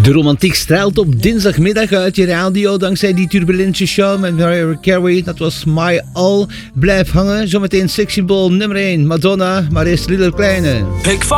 De romantiek straalt op dinsdagmiddag uit je radio dankzij die turbulente show met Mariah Carey. Dat was My All. Blijf hangen, zometeen Sexy Ball nummer 1. Madonna, maar eerst Little Kleine.